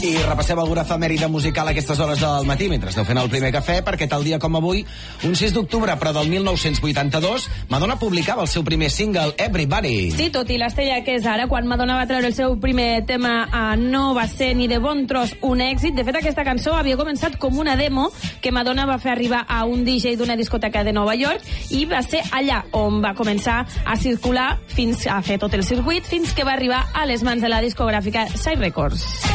I repassem alguna efemèride musical a aquestes hores del matí, mentre esteu fent el primer cafè, perquè tal dia com avui, un 6 d'octubre, però del 1982, Madonna publicava el seu primer single, Everybody. Sí, tot i l'estrella que és ara, quan Madonna va treure el seu primer tema, no va ser ni de bon tros un èxit. De fet, aquesta cançó havia començat com una demo que Madonna va fer arribar a un DJ d'una discoteca de Nova York, i va ser allà on va començar a circular fins a fer tot el circuit, fins que va arribar a les mans de la discogràfica Side Records.